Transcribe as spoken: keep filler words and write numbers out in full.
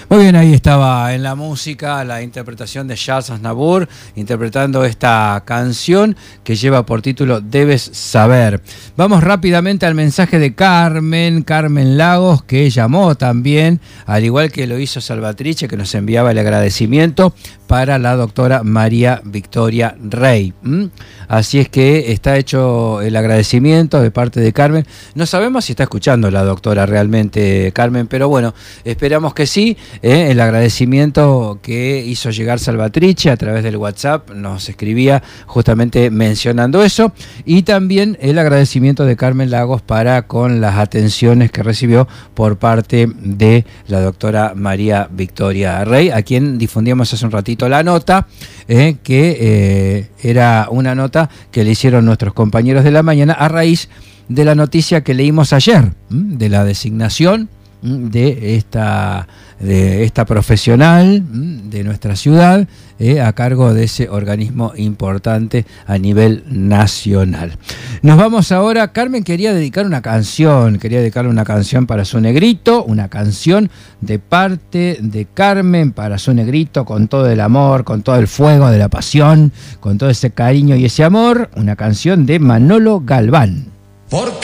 Muy bien, ahí estaba en la música la interpretación de Charles Aznavour, interpretando esta canción que lleva por título Debes Saber. Vamos rápidamente al mensaje de Carmen, Carmen Lagos, que llamó también, al igual que lo hizo Salvatrice, que nos enviaba el agradecimiento para la doctora María Victoria Rey. ¿Mm? Así es que está hecho el agradecimiento de parte de Carmen. No sabemos si está escuchando la doctora realmente, Carmen, pero bueno, esperamos que sí. ¿eh? El agradecimiento que hizo llegar Salvatrice a través del WhatsApp nos escribía justamente mencionando eso, y también el agradecimiento de Carmen Lagos para con las atenciones que recibió por parte de la doctora María Victoria Rey, a quien difundíamos hace un ratito la nota, eh, que eh, era una nota que le hicieron nuestros compañeros de la mañana a raíz de la noticia que leímos ayer, ¿m? de la designación de esta, de esta profesional de nuestra ciudad eh, a cargo de ese organismo importante a nivel nacional. Nos vamos ahora. Carmen quería dedicar una canción, quería dedicarle una canción para su negrito, una canción de parte de Carmen para su negrito, con todo el amor, con todo el fuego de la pasión, con todo ese cariño y ese amor, una canción de Manolo Galván. ¿Por qué?